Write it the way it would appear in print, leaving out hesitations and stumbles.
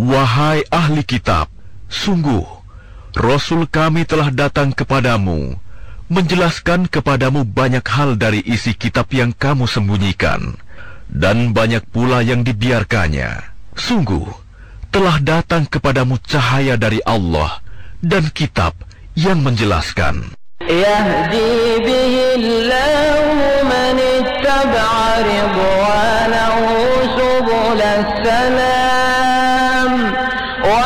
Wahai ahli kitab, sungguh Rasul kami telah datang kepadamu, menjelaskan kepadamu banyak hal dari isi kitab yang kamu sembunyikan, dan banyak pula yang dibiarkannya. Sungguh, telah datang kepadamu cahaya dari Allah dan kitab yang menjelaskan. يهدي به الله